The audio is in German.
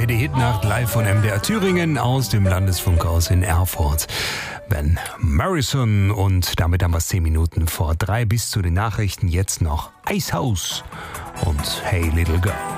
bei der Hitnacht live von MDR Thüringen aus dem Landesfunkhaus in Erfurt. Van Morrison und damit haben wir es 10 Minuten vor 3 bis zu den Nachrichten. Jetzt noch Icehouse und Hey Little Girl.